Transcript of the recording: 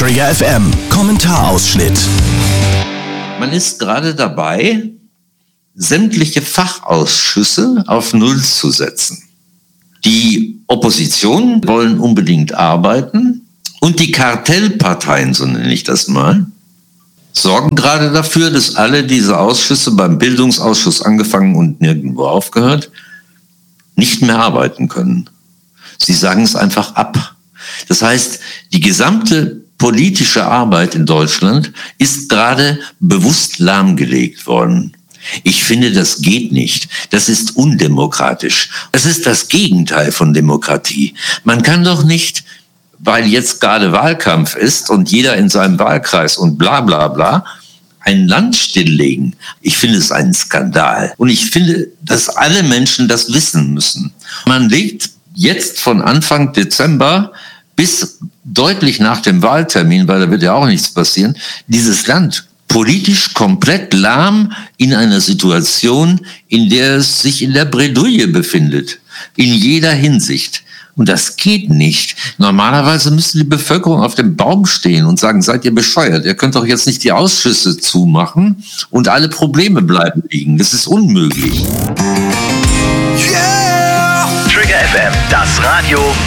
Trigger FM Kommentarausschnitt. Man ist gerade dabei, sämtliche Fachausschüsse auf Null zu setzen. Die Opposition wollen unbedingt arbeiten und die Kartellparteien, so nenne ich das mal, sorgen gerade dafür, dass alle diese Ausschüsse, beim Bildungsausschuss angefangen und nirgendwo aufgehört, nicht mehr arbeiten können. Sie sagen es einfach ab. Das heißt, die gesamte politische Arbeit in Deutschland ist gerade bewusst lahmgelegt worden. Ich finde, das geht nicht. Das ist undemokratisch. Es ist das Gegenteil von Demokratie. Man kann doch nicht, weil jetzt gerade Wahlkampf ist und jeder in seinem Wahlkreis und bla bla bla, ein Land stilllegen. Ich finde es einen Skandal. Und ich finde, dass alle Menschen das wissen müssen. Man legt jetzt von Anfang Dezember bis deutlich nach dem Wahltermin, weil da wird ja auch nichts passieren, dieses Land politisch komplett lahm in einer Situation, in der es sich in der Bredouille befindet. In jeder Hinsicht. Und das geht nicht. Normalerweise müsste die Bevölkerung auf dem Baum stehen und sagen, seid ihr bescheuert? Ihr könnt doch jetzt nicht die Ausschüsse zumachen und alle Probleme bleiben liegen. Das ist unmöglich. Yeah! Trigger FM, das Radio